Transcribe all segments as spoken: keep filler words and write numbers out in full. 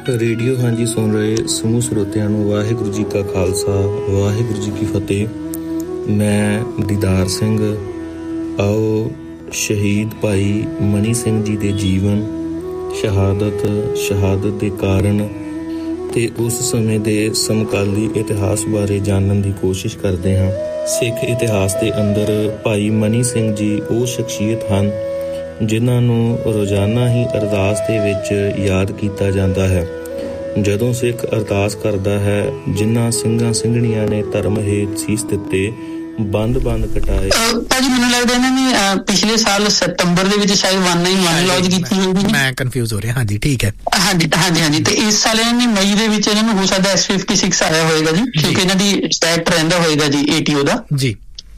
Radio ਹਾਂਜੀ ਸੁਣ ਰਹੇ ਸਮੂਹ ਸਰੋਤਿਆਂ ਨੂੰ ਵਾਹਿਗੁਰੂ ਜੀ ਕਾ ਖਾਲਸਾ ਵਾਹਿਗੁਰੂ ਜੀ ਕੀ ਫਤਿਹ। ਮੈਂ ਦੀਦਾਰ ਸਿੰਘ। ਆਓ ਸ਼ਹੀਦ ਭਾਈ ਮਨੀ ਸਿੰਘ ਜੀ ਦੇ ਜੀਵਨ, ਸ਼ਹਾਦਤ ਸ਼ਹਾਦਤ ਦੇ ਕਾਰਨ ਤੇ ਉਸ ਸਮੇਂ ਦੇ ਸਮਕਾਲੀ ਇਤਿਹਾਸ ਬਾਰੇ ਜਾਣਨ ਦੀ ਕੋਸ਼ਿਸ਼ ਕਰਦੇ ਹਾਂ। ਸਿੱਖ ਇਤਿਹਾਸ ਦੇ ਅੰਦਰ ਭਾਈ ਮਨੀ ਸਿੰਘ ਜੀ ਉਹ ਸ਼ਖਸੀਅਤ ਹਨ ਜਿਨ੍ਹਾਂ ਨੂੰ ਰੋਜ਼ਾਨਾ ਹੀ ਅਰਦਾਸ ਦੇ ਵਿੱਚ ਯਾਦ ਕੀਤਾ ਜਾਂਦਾ ਹੈ। ਜਦੋਂ ਸਿੱਖ ਅਰਦਾਸ ਕਰਦਾ ਹੈ, ਜਿਨ੍ਹਾਂ ਸਿੰਘਾਂ ਸਿੰਘਣੀਆਂ ਨੇ ਧਰਮ ਹੇਤ ਸੀਸ ਦਿੱਤੇ, ਬੰਦ ਬੰਦ ਕਟਾਏ। ਭਾਜੀ ਮੈਨੂੰ ਲੱਗਦਾ ਇਹਨਾਂ ਨੇ ਪਿਛਲੇ ਸਾਲ ਸਤੰਬਰ ਦੇ ਵਿੱਚ ਸ਼ਾਇਦ ਵਨ ਨਾਈਨ ਵਨ ਲੌਂਚ ਕੀਤੀ ਹੋਈ। ਮੈਂ ਕਨਫਿਊਜ਼ ਹੋ ਰਿਹਾ। ਹਾਂਜੀ ਠੀਕ ਹੈ। ਹਾਂਜੀ ਹਾਂਜੀ ਹਾਂਜੀ ਤੇ ਇਸ ਸਾਲ ਇਹਨਾਂ ਨੇ ਮਈ ਦੇ ਵਿੱਚ ਇਹਨਾਂ ਨੂੰ ਹੋ ਸਕਦਾ ਐਸ ਫਿਫਟੀ ਸਿਕਸ ਆਇਆ ਹੋਏਗਾ ਜੀ, ਕਿਉਂਕਿ ਇਹਨਾਂ ਦੀ ਸਟੈਟ ਰਹਿੰਦਾ ਹੋਏਗਾ ਜੀ ਏਟੀਓ ਦਾ ਜੀ।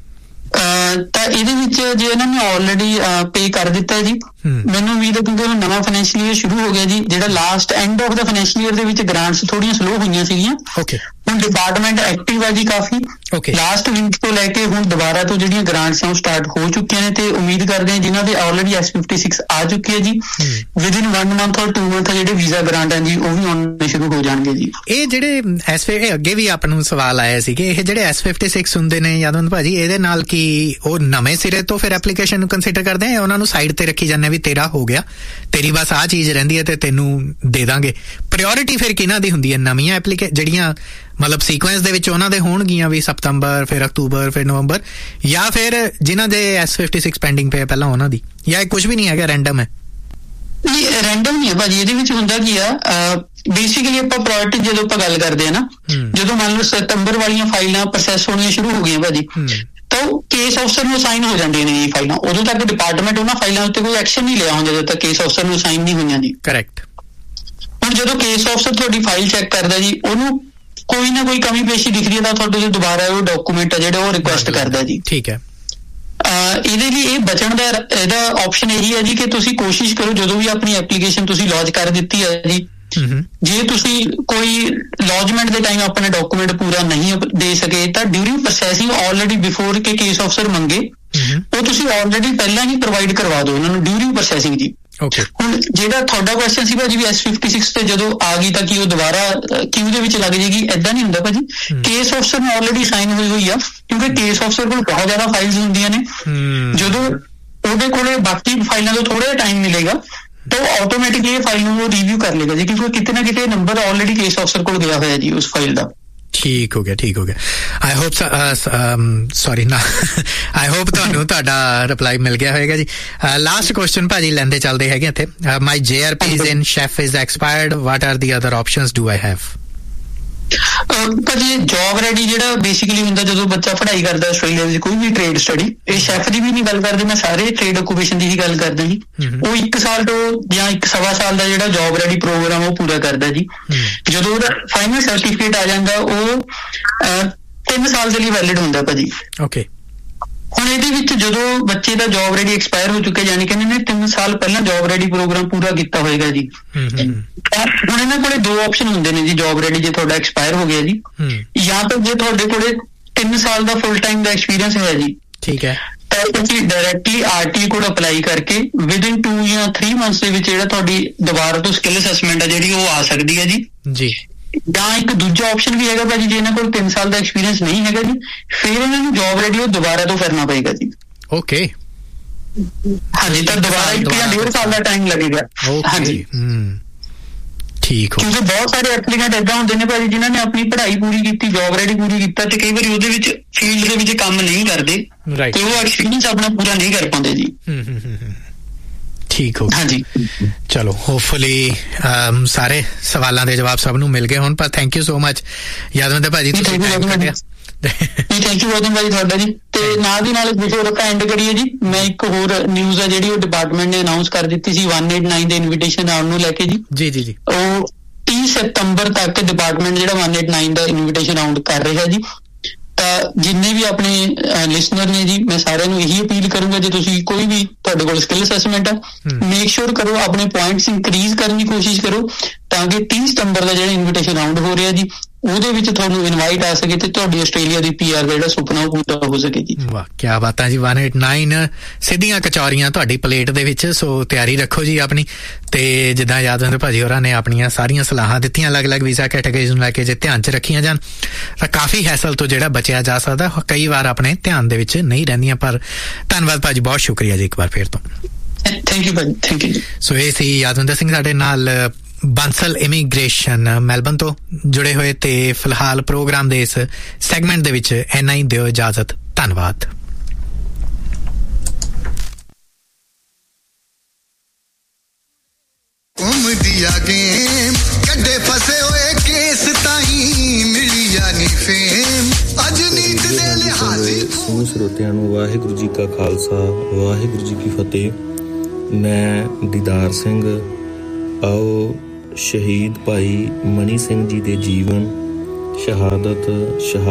ਤਾਂ ਇਹਦੇ ਵਿੱਚ ਜੇ ਇਹਨਾਂ ਨੇ ਆਲਰੇਡੀ ਪੇ ਕਰ ਦਿੱਤਾ ਜੀ, ਮੈਨੂੰ ਉਮੀਦ ਹੈ ਕਿਉਂਕਿ ਹੁਣ ਨਵਾਂ ਫਾਈਨੈਂਸ਼ੀਅਲ ਈਅਰ ਸ਼ੁਰੂ ਹੋ ਗਿਆ ਜੀ। ਜਿਹੜਾ last end of the financial year ਦੇ ਵਿੱਚ ਗ੍ਰਾਂਟਸ ਥੋੜੀਆਂ ਸਲੋ ਹੋਈਆਂ ਸੀਗੀਆਂ। ਹੁਣ ਡਿਪਾਰਟਮੈਂਟ ਐਕਟਿਵ ਹੈ ਜੀ ਕਾਫੀ। ਲਾਸਟ ਵੀਕ ਤੋਂ ਲੈ ਕੇ ਹੁਣ ਦੁਬਾਰਾ ਤੋਂ ਜਿਹੜੀਆਂ ਗ੍ਰਾਂਟਸ ਆ ਉਹ ਸਟਾਰਟ ਹੋ ਚੁੱਕੀਆਂ ਨੇ ਤੇ ਉਮੀਦ ਕਰਦੇ ਹਾਂ ਜਿਨ੍ਹਾਂ ਦੇ ਆਲਰੇਡੀ ਐਸ ਫਿਫਟੀ ਸਿਕਸ ਆ ਚੁੱਕੀ ਹੈ ਜੀ, ਵਿਦ ਇਨ ਵਨ ਮੰਥ ਔਰ ਟੂ ਮੰਥ ਜਿਹੜੇ ਵੀਜ਼ਾ ਗ੍ਰਾਂਟ ਹੈ ਜੀ ਉਹ ਵੀ ਆਉਣੇ ਸ਼ੁਰੂ ਹੋ ਜਾਣਗੇ ਜੀ। ਇਹ ਜਿਹੜੇ ਐਸ ਅੱਗੇ ਵੀ ਆਪਾਂ ਨੂੰ ਸਵਾਲ ਆਇਆ ਸੀਗੇ, ਇਹ ਜਿਹੜੇ ਐਸ ਫਿਫਟੀ ਸਿਕਸ ਹੁੰਦੇ ਨੇ ਯਾਦਵੰਤ ਭਾਜੀ, ਇਹਦੇ ਨਾਲ ਕੀ ਉਹ ਨਵੇਂ ਸਿਰੇ ਤੋਂ ਫਿਰ ਐਪਲੀਕੇਸ਼ਨ ਨੂੰ ਕੰਸੀਡਰ ਕਰਦੇ ਆ, ਉਹਨਾਂ ਨੂੰ ਸਾਈਡ ਤੇ ਰੱਖੀ ਜਾਂਦੇ ਵੀ ਤੇਰਾ ਹੋ ਗਿਆ, ਤੇਰੀ ਬਸ ਆਹ ਚੀਜ਼ ਰਹਿੰਦੀ ਹੈ ਤੇ ਤੈਨੂੰ ਦੇ ਦਾਂਗੇ? ਪ੍ਰਾਇੋਰਿਟੀ ਫਿਰ ਕਿਹਨਾਂ ਦੀ ਹੁੰਦੀ ਹੈ? ਨਵੀਆਂ ਐਪਲੀਕੇ ਜਿਹੜੀਆਂ ਮਤਲਬ ਸੀਕੁਐਂਸ ਦੇ ਵਿੱਚ ਉਹਨਾਂ ਦੇ ਹੋਣਗੀਆਂ ਵੀ ਸਤੰਬਰ, ਫਿਰ ਅਕਤੂਬਰ, ਫਿਰ ਨਵੰਬਰ, ਜਾਂ ਫਿਰ ਜਿਨ੍ਹਾਂ ਦੇ ਐਸ ਫਿਫਟੀ ਸਿਕਸ ਪੈਂਡਿੰਗ ਪਏ ਪਹਿਲਾਂ ਉਹਨਾਂ ਦੀ, ਜਾਂ ਕੁਝ ਵੀ ਨਹੀਂ ਹੈਗਾ, ਰੈਂਡਮ ਹੈ? ਨਹੀਂ ਰੈਂਡਮ ਨਹੀਂ ਹੈ ਭਾਜੀ। ਇਹਦੇ ਵਿੱਚ ਹੁੰਦਾ ਕੀ ਆ, ਬੇਸਿਕਲੀ ਆਪਾਂ ਪ੍ਰਾਇੋਰਟੀ ਜਦੋਂ ਆਪਾਂ ਗੱਲ ਕਰਦੇ ਹਾਂ ਨਾ, ਜਦੋਂ ਮੰਨ ਲਓ ਸਤੰਬਰ ਵਾਲੀਆਂ ਫਾਈਲਾਂ ਪ੍ਰੋਸੈਸ ਹੋਣੀਆਂ ਸ਼ੁਰੂ ਹੋ ਗਈਆਂ ਭਾਜੀ, ਤਾਂ ਕੇਸ ਅਫਸਰ ਨੂੰ ਅਸਾਈਨ ਹੋ ਜਾਂਦੀਆਂ ਨੇ ਜੀ ਫਾਈਲਾਂ। ਉਦੋਂ ਤੱਕ ਡਿਪਾਰਟਮੈਂਟ ਉਹਨਾਂ ਫਾਈਲਾਂ ਉੱਤੇ ਕੋਈ ਐਕਸ਼ਨ ਨਹੀਂ ਲਿਆ ਹੁੰਦਾ ਜਦੋਂ ਤੱਕ ਕੇਸ ਅਫਸਰ ਨੂੰ ਅਸਾਈਨ ਨਹੀਂ ਹੋਈਆਂ ਜੀ। ਕਰੈਕਟ। ਹੁਣ ਜਦੋਂ ਕੇਸ ਅਫਸਰ ਤੁਹਾਡੀ ਫਾਈਲ ਚੈੱਕ ਕਰਦਾ ਜੀ, ਉਹਨੂੰ ਕੋਈ ਨਾ ਕੋਈ ਕਮੀ ਪੇਸ਼ੀ ਦਿਖਦੀ ਹੈ ਤਾਂ ਤੁਹਾਡੇ ਤੋਂ ਦੁਬਾਰਾ ਉਹ ਡਾਕੂਮੈਂਟ ਆ ਜਿਹੜੇ ਉਹ ਰਿਕੁਐਸਟ ਕਰਦਾ ਜੀ। ਠੀਕ ਹੈ। ਇਹਦੇ ਲਈ ਇਹ ਬਚਣ ਦਾ ਇਹਦਾ ਆਪਸ਼ਨ ਇਹੀ ਹੈ ਜੀ ਕਿ ਤੁਸੀਂ ਕੋਸ਼ਿਸ਼ ਕਰੋ ਜਦੋਂ ਵੀ ਆਪਣੀ ਐਪਲੀਕੇਸ਼ਨ ਤੁਸੀਂ ਲੌਂਚ ਕਰ ਦਿੱਤੀ ਹੈ ਜੀ, ਜੇ ਤੁਸੀਂ ਕੋਈ ਲੌਜਮੈਂਟ ਦੇ ਟਾਈਮ ਆਪਣਾ ਡਾਕੂਮੈਂਟ ਪੂਰਾ ਨਹੀਂ ਦੇ ਸਕੇ ਤਾਂ ਡਿਊਰਿੰਗ ਪ੍ਰੋਸੈਸਿੰਗ ਆਲਰੇਡੀ ਬਿਫੋਰ ਕੇ ਕੇਸ ਅਫਸਰ ਮੰਗੇ ਉਹ ਤੁਸੀਂ ਆਲਰੇਡੀ ਪਹਿਲਾਂ ਹੀ ਪ੍ਰੋਵਾਈਡ ਕਰਵਾ ਦਿਓ ਉਹਨਾਂ ਨੂੰ ਡਿਊਰਿੰਗ ਪ੍ਰੋਸੈਸਿੰਗ ਜੀ। ਹੁਣ ਜਿਹੜਾ ਤੁਹਾਡਾ ਕੁਐਸਚਨ ਸੀ ਭਾਜੀ ਵੀ ਐਸ ਫਿਫਟੀ ਸਿਕਸ ਤੇ ਜਦੋਂ ਆ ਗਈ ਤਾਂ ਕੀ ਉਹ ਦੁਬਾਰਾ ਕਿਊ ਦੇ ਵਿੱਚ ਲੱਗ ਜਾਏਗੀ? ਏਦਾਂ ਨਹੀਂ ਹੁੰਦਾ ਭਾਜੀ। ਕੇਸ ਅਫਸਰ ਨੂੰ ਆਲਰੇਡੀ ਸਾਈਨ ਹੋਈ ਹੋਈ ਆ, ਕਿਉਂਕਿ ਕੇਸ ਅਫਸਰ ਕੋਲ ਬਹੁਤ ਜ਼ਿਆਦਾ ਫਾਈਲਸ ਹੁੰਦੀਆਂ ਨੇ। ਜਦੋਂ ਉਹਦੇ ਕੋਲੇ ਬਾਕੀ ਫਾਈਲਾਂ ਤੋਂ ਥੋੜਾ ਜਿਹਾ ਟਾਈਮ ਮਿਲੇਗਾ ਤਾਂ ਉਹ ਆਟੋਮੈਟਿਕਲੀ ਇਹ ਫਾਈਲ ਨੂੰ ਉਹ ਰਿਵਿਊ ਕਰ ਲੇਗਾ ਜੀ, ਕਿਉਂਕਿ ਕਿਤੇ ਨਾ ਕਿਤੇ ਨੰਬਰ ਆਲਰੇਡੀ ਕੇਸ ਅਫਸਰ ਕੋਲ ਗਿਆ ਹੋਇਆ ਜੀ ਉਸ ਫਾਈਲ ਦਾ। ਠੀਕ ਹੋ ਗਿਆ ਠੀਕ ਹੋ ਗਿਆ। ਆਈ ਹੋਪ ਸੌਰੀ ਨਾ ਆਈ ਹੋਪ ਤੁਹਾਨੂੰ ਤੁਹਾਡਾ ਰਿਪਲਾਈ ਮਿਲ ਗਿਆ ਹੋਏਗਾ ਜੀ। ਲਾਸਟ ਕੁਐਸਚਨ ਭਾਜੀ ਲੈਂਦੇ ਚੱਲਦੇ ਹੈਗੇ ਇੱਥੇ। ਮਾਈ J R P in chef is expired, what are the other options do I have? ਭਾਜੀ ਜੌਬ ਰੈਡੀ ਜਿਹੜਾ ਬੇਸਿਕਲੀ ਹੁੰਦਾ ਜਦੋਂ ਬੱਚਾ ਪੜ੍ਹਾਈ ਕਰਦਾ ਆਸਟ੍ਰੇਲੀਆ ਵਿੱਚ ਕੋਈ ਵੀ ਟ੍ਰੇਡ ਸਟੱਡੀ, ਇਹ ਸ਼ੈਫ ਦੀ ਵੀ ਨਹੀਂ ਗੱਲ ਕਰਦੇ, ਮੈਂ ਸਾਰੇ ਟ੍ਰੇਡ ਆਕੂਪੇਸ਼ਨ ਦੀ ਹੀ ਗੱਲ ਕਰਦਾ ਜੀ। ਉਹ ਇੱਕ ਸਾਲ ਤੋਂ ਜਾਂ ਇੱਕ ਸਵਾ ਸਾਲ ਦਾ ਜਿਹੜਾ ਜੌਬ ਰੈਡੀ ਪ੍ਰੋਗਰਾਮ ਉਹ ਪੂਰਾ ਕਰਦਾ ਜੀ। ਜਦੋਂ ਉਹਦਾ ਫਾਈਨਲ ਸਰਟੀਫਿਕੇਟ ਆ ਜਾਂਦਾ ਉਹ ਤਿੰਨ ਸਾਲ ਦੇ ਲਈ ਵੈਲਿਡ ਹੁੰਦਾ ਭਾਜੀ। ਓਕੇ। ਹੁਣ ਇਹਦੇ ਵਿੱਚ ਜਦੋਂ ਬੱਚੇ ਦਾ ਜੌਬ ਰੈਡੀ ਐਕਸਪਾਇਰ ਹੋ ਚੁੱਕਿਆ, ਯਾਨੀ ਕਿ ਇਹਨਾਂ ਨੇ ਤਿੰਨ ਸਾਲ ਪਹਿਲਾਂ ਜੌਬ ਰੈਡੀ ਪ੍ਰੋਗਰਾਮ ਪੂਰਾ ਕੀਤਾ ਹੋਏਗਾ ਜੀ। ਹੁਣ ਇਹਨਾਂ ਕੋਲੇ ਦੋ ਆਪਸ਼ਨ ਹੁੰਦੇ ਨੇ ਜੀ ਜੌਬ ਰੈਡੀ ਜੇ ਤੁਹਾਡਾ ਐਕਸਪਾਇਰ ਹੋ ਗਿਆ ਜੀ, ਜਾਂ ਤਾਂ ਜੇ ਤੁਹਾਡੇ ਕੋਲੇ ਤਿੰਨ ਸਾਲ ਦਾ ਫੁੱਲ ਟਾਈਮ ਦਾ ਐਕਸਪੀਰੀਅੰਸ ਹੈ ਜੀ, ਠੀਕ ਹੈ, ਤਾਂ ਤੁਸੀਂ ਡਾਇਰੈਕਟਲੀ ਆਰਟੀ ਕੋਡ ਅਪਲਾਈ ਕਰਕੇ ਵਿਦ ਇਨ ਟੂ ਜਾਂ ਥ੍ਰੀ ਮੰਥਸ ਦੇ ਵਿੱਚ ਜਿਹੜਾ ਤੁਹਾਡੀ ਦੁਬਾਰਾ ਤੋਂ ਸਕਿੱਲ ਅਸੈਸਮੈਂਟ ਆ ਜਿਹੜੀ ਉਹ ਆ ਸਕਦੀ ਹੈ ਜੀ। ਜੀ। ਜਾਂ ਇੱਕ ਦੂਜਾ ਆਪਸ਼ਨ ਵੀ ਹੈਗਾ ਭਾਜੀ, ਜੇ ਇਹਨਾਂ ਕੋਲ ਤਿੰਨ ਸਾਲ ਦਾ ਐਕਸਪੀਰੀਅੰਸ ਨਹੀਂ ਹੈਗਾ ਜੀ, ਫਿਰ ਇਹਨਾਂ ਨੂੰ ਜੌਬ ਰੈਡੀ ਉਹ ਦੁਬਾਰਾ ਤੋਂ ਕਰਨਾ ਪਏਗਾ ਜੀ। ਓਕੇ। ਹਾਂਜੀ, ਤਾਂ ਦੁਬਾਰਾ ਇੱਕ ਜਾਂ ਡੇਢ ਸਾਲ ਦਾ ਟਾਈਮ ਲੱਗੇਗਾ। ਹਾਂਜੀ ਠੀਕ। ਕਿਉਂਕਿ ਬਹੁਤ ਸਾਰੇ ਐਪਲੀਕੈਂਟ ਏਦਾਂ ਹੁੰਦੇ ਨੇ ਭਾਜੀ ਜਿਨ੍ਹਾਂ ਨੇ ਆਪਣੀ ਪੜ੍ਹਾਈ ਪੂਰੀ ਕੀਤੀ, ਜੌਬ ਰੈਡੀ ਪੂਰੀ ਕੀਤਾ ਤੇ ਕਈ ਵਾਰੀ ਉਹਦੇ ਵਿੱਚ ਫੀਲਡ ਦੇ ਵਿੱਚ ਕੰਮ ਨਹੀਂ ਕਰਦੇ ਤੇ ਉਹ ਐਕਸਪੀਰੀਅੰਸ ਆਪਣਾ ਪੂਰਾ ਨਹੀਂ ਕਰ ਪਾਉਂਦੇ ਜੀ। ਠੀਕ ਹੋ ਗਿਆ। ਹਾਂਜੀ ਚਲੋ ਹੋਪਫੁਲੀ ਸਾਰੇ ਸਵਾਲਾਂ ਦੇ ਜਵਾਬ ਸਭ ਨੂੰ ਮਿਲ ਗਏ ਹੁਣ। ਪਰ ਥੈਂਕ ਯੂ ਸੋ ਮਚ ਯਾਦਵੰਤ ਭਾਜੀ, ਤੁਸੀਂ ਟਾਈਮ ਕੱਢਿਆ। ਥੈਂਕ ਯੂ ਗੌਤਮ ਭਾਜੀ ਤੁਹਾਡਾ ਜੀ। ਤੇ ਨਾਲ ਦੀ ਨਾਲ ਬਿਫੋਰ ਆਪਾਂ ਐਂਡ ਕਰੀਏ ਜੀ, ਮੈਂ ਇੱਕ ਹੋਰ ਨਿਊਜ਼ ਆ ਜਿਹੜੀ ਉਹ ਡਿਪਾਰਟਮੈਂਟ ਨੇ ਅਨਾਊਂਸ ਕਰ ਦਿੱਤੀ ਸੀ ਵਨ ਏਟ ਨਾਈਨ ਦੇ ਇਨਵੀਟੇਸ਼ਨ ਆਉਣ ਨੂੰ ਲੈ ਕੇ ਜੀ। ਜੀ ਜੀ ਜੀ। ਉਹ ਤੀਹ ਸਤੰਬਰ ਤੱਕ ਡਿਪਾਰਟਮੈਂਟ ਜਿਹੜਾ ਵਨ ਏਟ ਨਾਈਨ ਦਾ ਇਨਵੀਟੇਸ਼ਨ ਆਊਟ ਕਰ ਰਿਹਾ ਜੀ। ਤਾਂ ਜਿੰਨੇ ਵੀ ਆਪਣੇ ਲਿਸਨਰ ਨੇ ਜੀ, ਮੈਂ ਸਾਰਿਆਂ ਨੂੰ ਇਹੀ ਅਪੀਲ ਕਰੂੰਗਾ, ਜੇ ਤੁਸੀਂ ਕੋਈ ਵੀ ਤੁਹਾਡੇ ਕੋਲ ਸਕਿੱਲ ਅਸੈਸਮੈਂਟ ਆ, ਮੇਕ ਸ਼ੋਰ ਕਰੋ ਆਪਣੇ ਪੁਆਇੰਟਸ ਇਨਕਰੀਜ਼ ਕਰਨ ਦੀ ਕੋਸ਼ਿਸ਼ ਕਰੋ ਤਾਂ ਕਿ ਤੀਹ ਸਤੰਬਰ ਦਾ ਜਿਹੜਾ ਇਨਵੀਟੇਸ਼ਨ ਰਾਊਂਡ ਹੋ ਰਿਹਾ ਜੀ ਉਹਦੇ ਵਿੱਚ ਤੁਹਾਨੂੰ ਇਨਵਾਈਟ ਆ ਸਕੇ ਤੇ ਤੁਹਾਡੀ ਆਸਟ੍ਰੇਲੀਆ ਦੀ ਪੀਆਰ ਦਾ ਜਿਹੜਾ ਸੁਪਨਾ ਉਹ ਪੂਰਾ ਹੋ ਸਕੇ ਜੀ। ਵਾਹ ਕੀ ਬਾਤਾਂ ਜੀ। ਇੱਕ ਸੌ ਨੜਿਨਵੇਂ ਸਿੱਧੀਆਂ ਕਚੌਰੀਆਂ ਤੁਹਾਡੀ ਪਲੇਟ ਦੇ ਵਿੱਚ, ਸੋ ਤਿਆਰੀ ਰੱਖੋ ਜੀ ਆਪਣੀ। ਤੇ ਜਿੱਦਾਂ ਯਾਦਵਿੰਦਰ ਭਾਜੀ ਹੋਰਾਂ ਨੇ ਆਪਣੀਆਂ ਸਾਰੀਆਂ ਸਲਾਹਾਂ ਦਿੱਤੀਆਂ ਅਲੱਗ-ਅਲੱਗ ਵੀਜ਼ਾ ਕੈਟਾਗਰੀਜ਼ ਨੂੰ ਲੈ ਕੇ, ਜੇ ਧਿਆਨ 'ਚ ਰੱਖੀਆਂ ਜਾਣ ਤਾਂ ਕਾਫੀ ਹੈਸਲ ਤੋਂ ਜਿਹੜਾ ਬਚਿਆ ਜਾ ਸਕਦਾ, ਕਈ ਵਾਰ ਆਪਣੇ ਧਿਆਨ ਦੇ ਵਿੱਚ ਨਹੀਂ ਰਹਿੰਦੀਆਂ। ਪਰ ਧੰਨਵਾਦ ਭਾਜੀ, ਬਹੁਤ ਸ਼ੁਕਰੀਆ ਜੀ ਇੱਕ ਵਾਰ ਫਿਰ ਤੋਂ। ਥੈਂਕ ਯੂ ਭਾਜੀ, ਥੈਂਕ ਯੂ। ਸੋ ਇਹ ਸੀ ਯਾਦਵਿੰਦਰ ਸਿੰਘ ਸਾਡੇ ਨਾਲ ਬਾਂਸਲ ਇਮੀਗ੍ਰੇਸ਼ਨ ਮੈਲਬਨ ਤੋਂ ਜੁੜੇ ਹੋਏ, ਤੇ ਫਿਲਹਾਲ ਪ੍ਰੋਗਰਾਮ ਦੇ ਇਸ ਸੈਗਮੈਂਟ ਦੇ ਵਿੱਚ ਇੰਨਾ ਹੀ। ਦਿਓ ਇਜਾਜ਼ਤ, ਧੰਨਵਾਦ। ਉਮਦੀਆ ਗੇਮ ਕੱਢੇ ਫਸੇ ਹੋਏ ਕੇਸ ਤਾਹੀਂ ਮਿਲੀ ਜਾਨੀ ਫੇਮ ਅੱਜ ਨੀਤ ਦੇ ਲਿਹਾਜ਼ੀ। ਸਮੂਹ ਸਰੋਤਿਆਂ ਨੂੰ ਵਾਹਿਗੁਰੂ ਜੀ ਕਾ ਖਾਲਸਾ, ਵਾਹਿਗੁਰੂ ਜੀ ਕੀ ਫਤਿਹ। ਮੈਂ ਦੀਦਾਰ ਸਿੰਘ। ਆਓ ਸ਼ਹੀਦ ਭਾਈ ਮਨੀ ਸਿੰਘ ਜੀ ਦੇ ਜੀਵਨ, ਸ਼ਹਾਦਤ, ਸ਼ਹਾ